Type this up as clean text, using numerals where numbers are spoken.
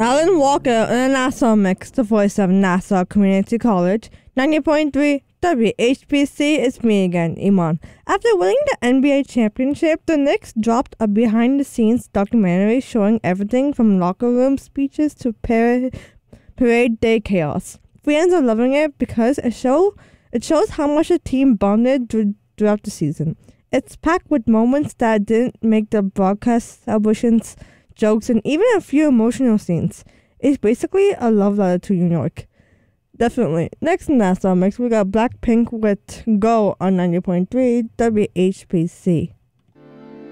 Alan Walker in a Nassau mix, the voice of Nassau Community College. 90.3 WHPC, it's me again, Iman. After winning the NBA championship, the Knicks dropped a behind-the-scenes documentary showing everything from locker room speeches to parade day chaos. Fans are loving it because it shows how much the team bonded throughout the season. It's packed with moments that didn't make the broadcast celebrations, jokes, and even a few emotional scenes. It's basically a love letter to New York. Definitely. Next in Nassau Mix, we got Blackpink with Go on 90.3 WHPC.